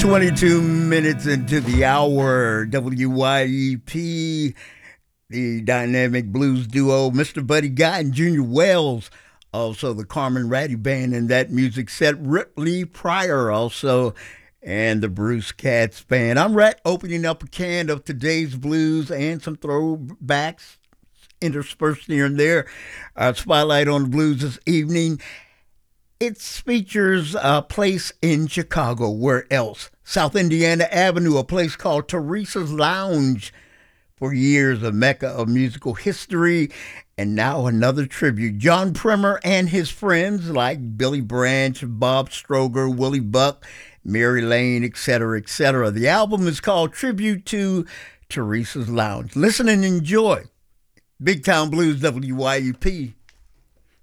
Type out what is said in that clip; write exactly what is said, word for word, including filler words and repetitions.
twenty-two minutes into the hour, W Y E P, the dynamic blues duo, Mister Buddy Guy and Junior Wells, also the Carmen Ratty Band in that music set, Ripley Pryor also, and the Bruce Katz Band. I'm Rhett, opening up a can of today's blues and some throwbacks interspersed here and there. Our spotlight on the blues this evening. It features a place in Chicago. Where else? South Indiana Avenue, a place called Teresa's Lounge. For years, a mecca of musical history. And now another tribute. John Primer and his friends like Billy Branch, Bob Stroger, Willie Buck, Mary Lane, et cetera, et cetera. The album is called Tribute to Teresa's Lounge. Listen and enjoy. Big Town Blues, W Y U P.